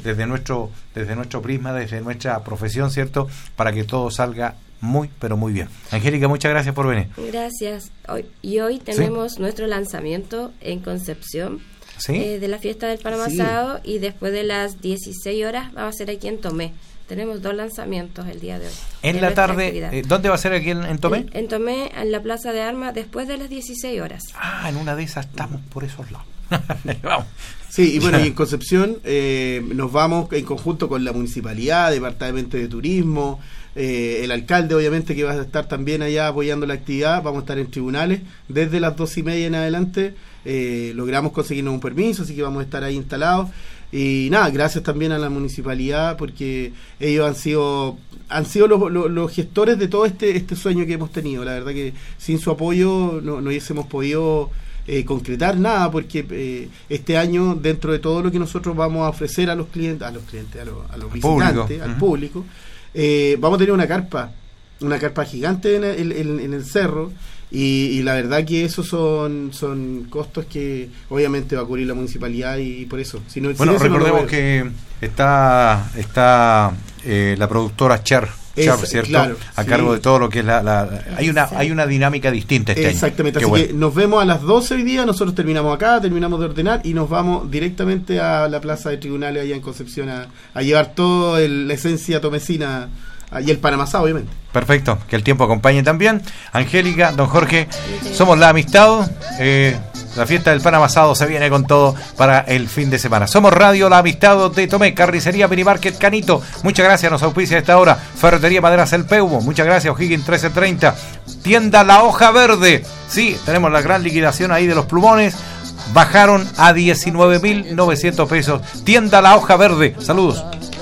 desde nuestro prisma, desde nuestra profesión, ¿cierto? Para que todo salga muy, pero muy bien. Angélica, muchas gracias por venir. Gracias. Hoy tenemos nuestro lanzamiento en Concepción, ¿sí? De la fiesta del pan amasado, y después de las 16 horas va a ser aquí en Tomé. Tenemos 2 lanzamientos el día de hoy. En la tarde, ¿dónde va a ser aquí en Tomé? En Tomé, en la Plaza de Armas, después de las 16 horas. En una de esas estamos por esos lados. Vamos. Sí, y bueno, y en Concepción nos vamos en conjunto con la Municipalidad, Departamento de Turismo, el alcalde obviamente que va a estar también allá apoyando la actividad. Vamos a estar en tribunales desde las 2:30 en adelante. Logramos conseguirnos un permiso, así que vamos a estar ahí instalados. Y nada, gracias también a la municipalidad, porque ellos han sido los gestores de todo este sueño que hemos tenido. La verdad que sin su apoyo no hubiésemos podido concretar nada, porque este año, dentro de todo lo que nosotros vamos a ofrecer a los clientes, a los visitantes, al público, vamos a tener una carpa gigante en el cerro. Y la verdad que esos son costos que obviamente va a cubrir la municipalidad, y por eso. Recordemos que está la productora Cher, ¿cierto? Claro, a cargo de todo lo que es hay una dinámica distinta este año. Exactamente, así que nos vemos a las 12 hoy día. Nosotros terminamos de ordenar y nos vamos directamente a la plaza de tribunales allá en Concepción a llevar toda la esencia tomecina y el pan amasado, obviamente. Perfecto, que el tiempo acompañe también. Angélica, don Jorge, somos La Amistad. La fiesta del pan amasado se viene con todo para el fin de semana. Somos Radio La Amistad de Tomé, Carnicería Minimarket Canito. Muchas gracias, nos auspicia a esta hora. Ferretería Maderas El Peumo. Muchas gracias, O'Higgins 1330. Tienda La Hoja Verde. Sí, tenemos la gran liquidación ahí de los plumones. Bajaron a 19.900 pesos. Tienda La Hoja Verde. Saludos.